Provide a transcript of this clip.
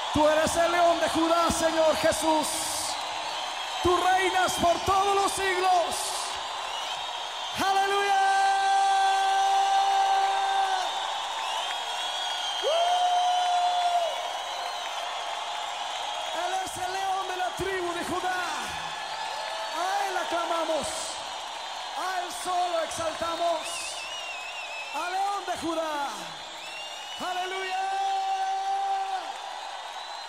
Tú eres el león de Judá, Señor Jesús. Tú reinas por todos los siglos. ¡Aleluya! Él es el león de la tribu de Judá. A Él aclamamos. A Él solo exaltamos. Al león de Judá. ¡Aleluya!